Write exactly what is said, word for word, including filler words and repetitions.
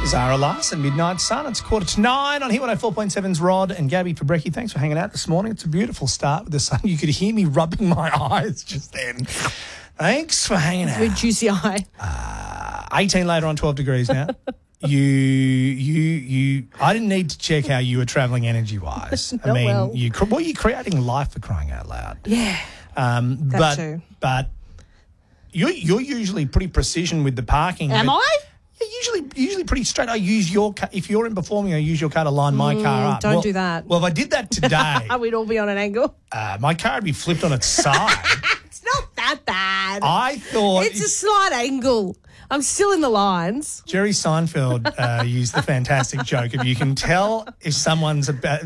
Zara Larson, Midnight Sun. It's quarter to nine on Hit one oh four point seven's Rod and Gabby Fabrecki. Thanks for hanging out this morning. It's a beautiful start with the sun. You could hear me rubbing my eyes just then. Thanks for hanging out. With juicy eye. Uh, eighteen later on, twelve degrees now. You, you, you. I didn't need to check how you were travelling energy-wise. I mean, well. you, well, you're creating life for crying out loud. Yeah. Um, that but, too. But you're, you're usually pretty precision with the parking. Am but, I? Yeah, usually, usually pretty straight. I use your car. If you're in before me, I use your car to line my car up. don't well, do that. Well, if I did that today, We'd all be on an angle. uh, my car would be flipped on its side. It's not that bad. I thought it's a slight angle. I'm still in the lines. Jerry Seinfeld uh, used the fantastic joke of you can tell if someone's about